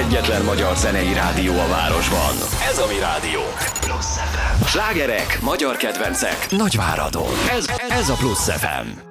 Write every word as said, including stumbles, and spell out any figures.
egyetlen magyar zenei rádió a városban. Ez a Mi Rádió. Plusz ef em. Slágerek, magyar kedvencek, Nagyváradon. Ez, ez a Plusz ef em.